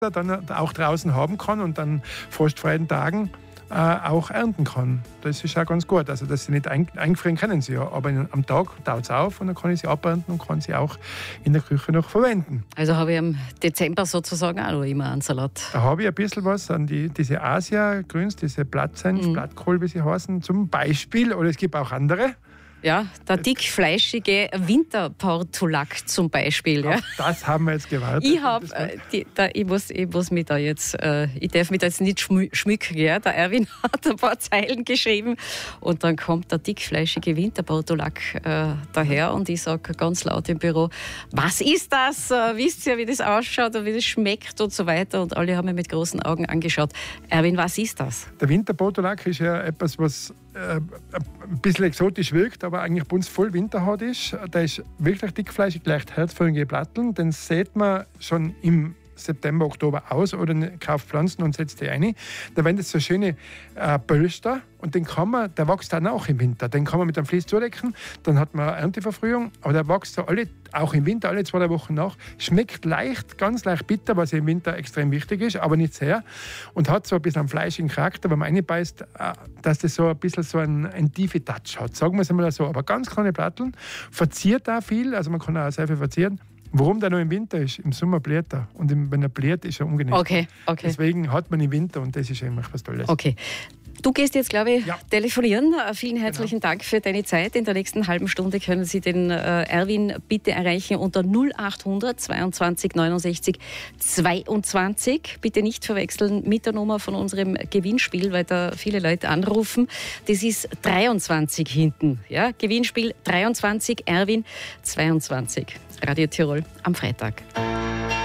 dann auch draußen haben kann und dann frostfreien Tagen auch ernten kann. Das ist auch ganz gut. Also, dass sie nicht eingefrieren können sie ja, aber am Tag taut es auf und dann kann ich sie abernten und kann sie auch in der Küche noch verwenden. Also habe ich im Dezember sozusagen auch noch immer einen Salat. Da habe ich ein bisschen was an diese Asia-Grüns, diese Blattsenf, Blattkohl, wie sie heißen, zum Beispiel. Oder es gibt auch andere. Ja, der dickfleischige Winterportulak zum Beispiel. Ja. Das haben wir jetzt gewartet. Ich muss mich da jetzt, ich darf mich da jetzt nicht schmücken. Ja. Der Erwin hat ein paar Zeilen geschrieben und dann kommt der dickfleischige Winterportulak daher und ich sage ganz laut im Büro, was ist das? Wisst ihr, wie das ausschaut und wie das schmeckt und so weiter? Und alle haben mich mit großen Augen angeschaut. Erwin, was ist das? Der Winterportulak ist ja etwas, was ein bisschen exotisch wirkt, aber eigentlich bei uns voll winterhart ist. Der ist wirklich dickfleischig, leicht herzförmige Platteln. Den sät man schon im September, Oktober aus oder kauft Pflanzen und setzt die ein. Da werden das so schöne Pölster und der wächst dann auch im Winter. Den kann man mit einem Vlies zudecken, dann hat man Ernteverfrühung, aber der wächst so auch im Winter, alle 2-3 Wochen nach. Schmeckt leicht, ganz leicht bitter, was im Winter extrem wichtig ist, aber nicht sehr. Und hat so ein bisschen einen fleischigen Charakter, wenn man reinbeißt, dass das so ein bisschen so einen tiefen Touch hat. Sagen wir es einmal so. Aber ganz kleine Platteln, verziert auch viel, also man kann auch sehr viel verzieren. Warum der noch im Winter ist? Im Sommer bläht er. Und wenn er bläht, ist er ungenießbar. Okay. Deswegen hat man im Winter und das ist eigentlich was Tolles. Okay. Du gehst jetzt, glaube ich, telefonieren. Vielen herzlichen Dank für deine Zeit. In der nächsten halben Stunde können Sie den Erwin bitte erreichen unter 0800 22 69 22. Bitte nicht verwechseln mit der Nummer von unserem Gewinnspiel, weil da viele Leute anrufen. Das ist 23 hinten. Ja? Gewinnspiel 23, Erwin 22. Radio Tirol am Freitag.